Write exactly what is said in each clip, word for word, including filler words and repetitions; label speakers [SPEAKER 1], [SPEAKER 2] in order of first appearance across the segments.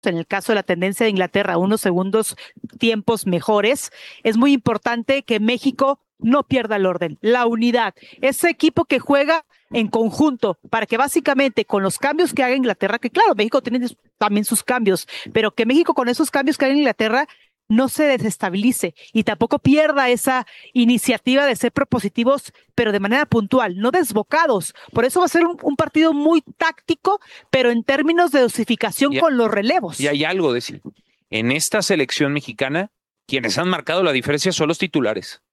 [SPEAKER 1] en el caso de la tendencia de Inglaterra, unos segundos tiempos mejores, es muy importante que México no pierda el orden, la unidad, ese equipo que juega en conjunto, para que básicamente con los cambios que haga Inglaterra, que claro, México tiene también sus cambios, pero que México con esos cambios que haga Inglaterra no se desestabilice y tampoco pierda esa iniciativa de ser propositivos, pero de manera puntual, no desbocados. Por eso va a ser un, un partido muy táctico, pero en términos de dosificación
[SPEAKER 2] y,
[SPEAKER 1] con los relevos.
[SPEAKER 2] Y hay algo, decir, en esta selección mexicana, quienes han marcado la diferencia son los titulares.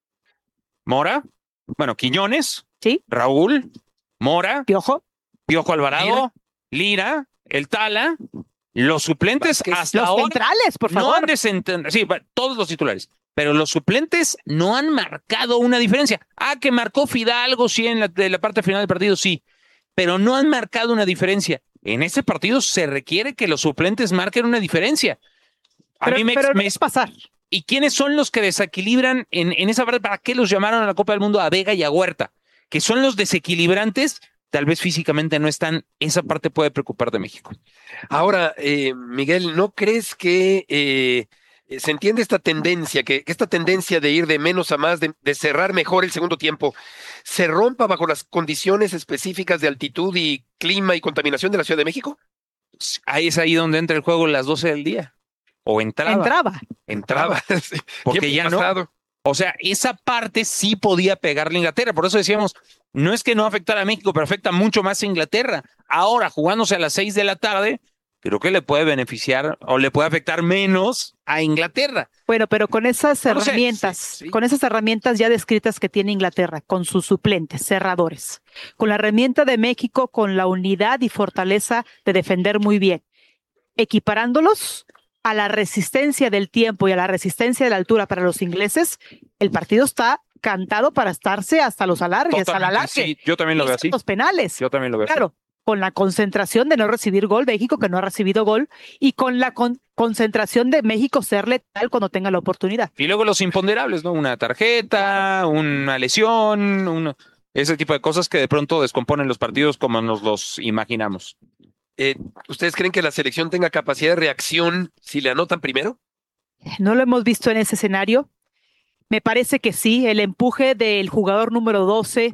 [SPEAKER 2] Mora, bueno, Quiñones,
[SPEAKER 1] ¿sí?
[SPEAKER 2] Raúl, Mora,
[SPEAKER 1] Piojo,
[SPEAKER 2] Piojo Alvarado, Lira, Lira el Tala. Los suplentes
[SPEAKER 1] Vázquez,
[SPEAKER 2] hasta
[SPEAKER 1] los
[SPEAKER 2] ahora
[SPEAKER 1] centrales, por favor.
[SPEAKER 2] No han desent... Sí, todos los titulares. Pero los suplentes no han marcado una diferencia. Ah, que marcó Fidalgo, sí, en la, de la parte final del partido, sí. Pero no han marcado una diferencia. En este partido se requiere que los suplentes marquen una diferencia. A
[SPEAKER 1] pero,
[SPEAKER 2] mí me,
[SPEAKER 1] pero
[SPEAKER 2] me
[SPEAKER 1] es pasar.
[SPEAKER 2] ¿Y quiénes son los que desequilibran en, en esa parte? ¿Para qué los llamaron a la Copa del Mundo a Vega y a Huerta? Que son los desequilibrantes. Tal vez físicamente no están, esa parte puede preocupar de México.
[SPEAKER 3] Ahora, eh, Miguel, ¿no crees que eh, se entiende esta tendencia, que, que esta tendencia de ir de menos a más, de, de cerrar mejor el segundo tiempo, se rompa bajo las condiciones específicas de altitud y clima y contaminación de la Ciudad de México?
[SPEAKER 2] Ahí es ahí donde entra el juego a las doce del día. O entraba.
[SPEAKER 1] Entraba.
[SPEAKER 2] Entraba.
[SPEAKER 3] Sí.
[SPEAKER 2] Porque ya pasado. no. O sea, esa parte sí podía pegarle a Inglaterra. Por eso decíamos, no es que no afectara a México, pero afecta mucho más a Inglaterra. Ahora, jugándose a las seis de la tarde, creo que le puede beneficiar o le puede afectar menos a Inglaterra.
[SPEAKER 1] Bueno, pero con esas
[SPEAKER 2] no
[SPEAKER 1] herramientas,
[SPEAKER 2] sé, sí, sí.
[SPEAKER 1] con esas herramientas ya descritas que tiene Inglaterra, con sus suplentes, cerradores, con la herramienta de México, con la unidad y fortaleza de defender muy bien, equiparándolos a la resistencia del tiempo y a la resistencia de la altura para los ingleses, el partido está cantado para estarse hasta los alargues,
[SPEAKER 2] Totalmente,
[SPEAKER 1] al alargue.
[SPEAKER 2] Sí, yo también lo veo así.
[SPEAKER 1] Los penales.
[SPEAKER 2] Yo también lo veo
[SPEAKER 1] claro,
[SPEAKER 2] así.
[SPEAKER 1] Con la concentración de no recibir gol, México que no ha recibido gol, y con la con concentración de México ser letal cuando tenga la oportunidad.
[SPEAKER 2] Y luego los imponderables, ¿no? Una tarjeta, una lesión, un, ese tipo de cosas que de pronto descomponen los partidos como nos los imaginamos.
[SPEAKER 3] Eh, ¿Ustedes creen que la selección tenga capacidad de reacción si le anotan primero?
[SPEAKER 1] No lo hemos visto en ese escenario. Me parece que sí, el empuje del jugador número doce,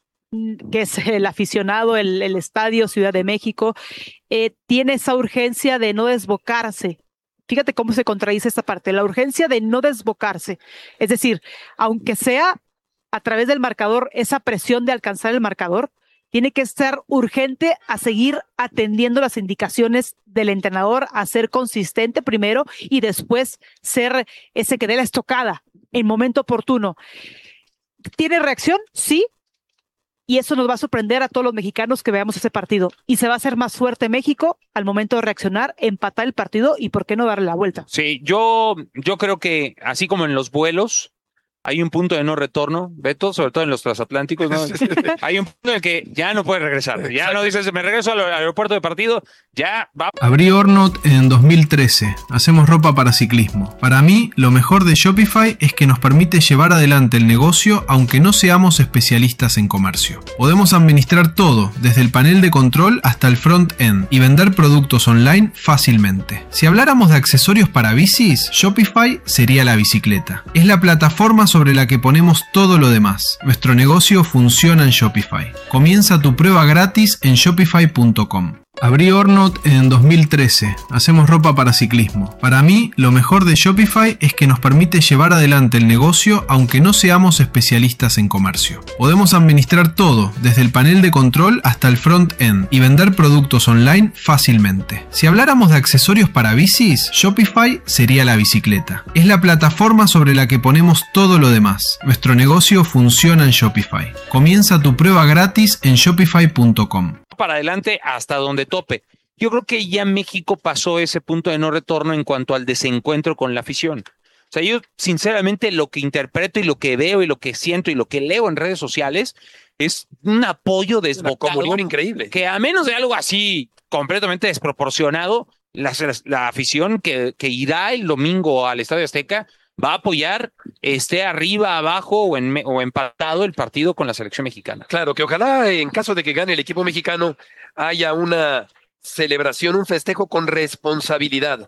[SPEAKER 1] que es el aficionado, el, el estadio Ciudad de México, eh, tiene esa urgencia de no desbocarse. Fíjate cómo se contradice esta parte, la urgencia de no desbocarse. Es decir, aunque sea a través del marcador, esa presión de alcanzar el marcador, tiene que estar urgente a seguir atendiendo las indicaciones del entrenador, a ser consistente primero y después ser ese que dé la estocada en momento oportuno. ¿Tiene reacción? Sí. Y eso nos va a sorprender a todos los mexicanos que veamos ese partido. Y se va a hacer más fuerte México al momento de reaccionar, empatar el partido y por qué no darle la vuelta.
[SPEAKER 2] Sí, yo, yo creo que así como en los vuelos, hay un punto de no retorno, Beto, sobre todo en los transatlánticos, ¿no? Hay un punto en el que ya no puedes regresar. Ya no dices, me regreso al aeropuerto de partido, ya va.
[SPEAKER 4] Abrí Ornot en dos mil trece. Hacemos ropa para ciclismo. Para mí, lo mejor de Shopify es que nos permite llevar adelante el negocio aunque no seamos especialistas en comercio. Podemos administrar todo, desde el panel de control hasta el front-end, y vender productos online fácilmente. Si habláramos de accesorios para bicis, Shopify sería la bicicleta. Es la plataforma sobre la que ponemos todo lo demás. Nuestro negocio funciona en Shopify. Comienza tu prueba gratis en shopify punto com. Abrí Ornot en dos mil trece. Hacemos ropa para ciclismo. Para mí, lo mejor de Shopify es que nos permite llevar adelante el negocio aunque no seamos especialistas en comercio. Podemos administrar todo, desde el panel de control hasta el front-end, y vender productos online fácilmente. Si habláramos de accesorios para bicis, Shopify sería la bicicleta. Es la plataforma sobre la que ponemos todo lo demás. Nuestro negocio funciona en Shopify. Comienza tu prueba gratis en shopify punto com.
[SPEAKER 2] Para adelante hasta donde tope. Yo creo que ya México pasó ese punto de no retorno en cuanto al desencuentro con la afición. O sea, yo sinceramente lo que interpreto y lo que veo y lo que siento y lo que leo en redes sociales es un apoyo desbocado.
[SPEAKER 3] Una comunión increíble.
[SPEAKER 2] Que a menos de algo así completamente desproporcionado, la, la, la afición que, que irá el domingo al Estadio Azteca va a apoyar, esté arriba, abajo o, en, o empatado el partido con la selección mexicana.
[SPEAKER 3] Claro, que ojalá en caso de que gane el equipo mexicano haya una celebración, un festejo con responsabilidad.